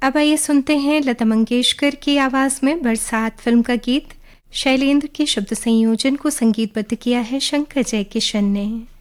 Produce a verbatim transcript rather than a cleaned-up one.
अब आइए सुनते हैं लता मंगेशकर की आवाज़ में बरसात फिल्म का गीत। शैलेंद्र के शब्द संयोजन को संगीतबद्ध किया है शंकर जयकिशन ने।